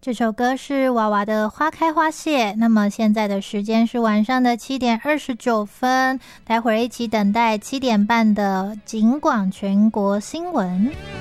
这首歌是娃娃的花开花谢。那么现在的时间是晚上的7:29，待会儿一起等待7点半的警广全国新闻。